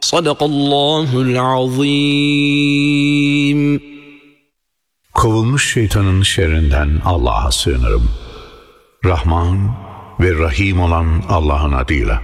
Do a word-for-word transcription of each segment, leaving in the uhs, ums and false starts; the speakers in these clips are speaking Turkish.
Sadakallahul azim. Kovulmuş şeytanın şerrinden Allah'a sığınırım. Rahman ve Rahim olan Allah'ın adıyla.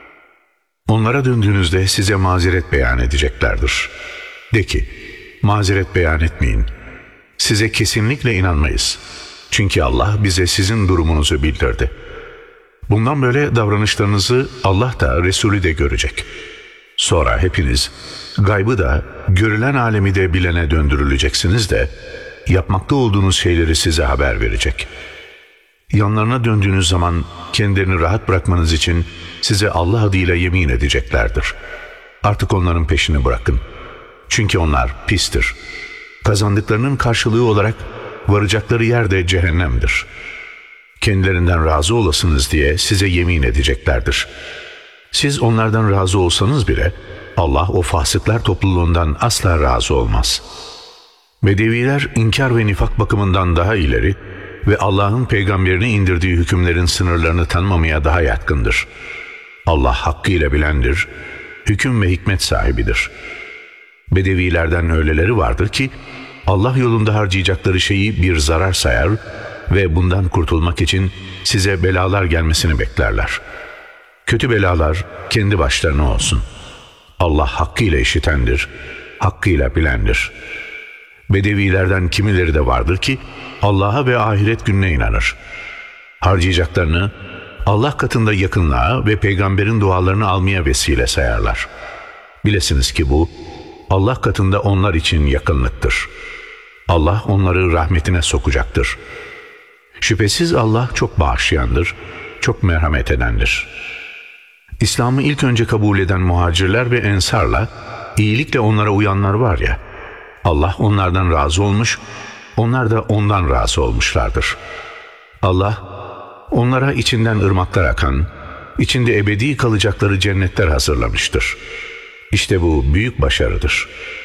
Onlara döndüğünüzde size mazeret beyan edeceklerdir. De ki, mazeret beyan etmeyin. Size kesinlikle inanmayız. Çünkü Allah bize sizin durumunuzu bildirdi. Bundan böyle davranışlarınızı Allah da Resulü de görecek. Sonra hepiniz gaybı da görülen alemi de bilene döndürüleceksiniz de yapmakta olduğunuz şeyleri size haber verecek. Yanlarına döndüğünüz zaman kendilerini rahat bırakmanız için size Allah adıyla yemin edeceklerdir. Artık onların peşini bırakın. Çünkü onlar pistir. Kazandıklarının karşılığı olarak varacakları yer de cehennemdir. Kendilerinden razı olasınız diye size yemin edeceklerdir. Siz onlardan razı olsanız bile Allah o fasıklar topluluğundan asla razı olmaz. Bedeviler inkar ve nifak bakımından daha ileri ve Allah'ın peygamberine indirdiği hükümlerin sınırlarını tanımamaya daha yatkındır. Allah hakkıyla bilendir, hüküm ve hikmet sahibidir. Bedevilerden öyleleri vardır ki Allah yolunda harcayacakları şeyi bir zarar sayar ve bundan kurtulmak için size belalar gelmesini beklerler. Kötü belalar kendi başlarına olsun. Allah hakkıyla işitendir, hakkıyla bilendir. Bedevilerden kimileri de vardır ki Allah'a ve ahiret gününe inanır. Harcayacaklarını Allah katında yakınlığa ve peygamberin dualarını almaya vesile sayarlar. Bilesiniz ki bu Allah katında onlar için yakınlıktır. Allah onları rahmetine sokacaktır. Şüphesiz Allah çok bağışlayandır, çok merhamet edendir. İslam'ı ilk önce kabul eden muhacirler ve ensarla iyilikle onlara uyanlar var ya, Allah onlardan razı olmuş, onlar da ondan razı olmuşlardır. Allah onlara içinden ırmaklar akan, içinde ebedi kalacakları cennetler hazırlamıştır. İşte bu büyük başarıdır.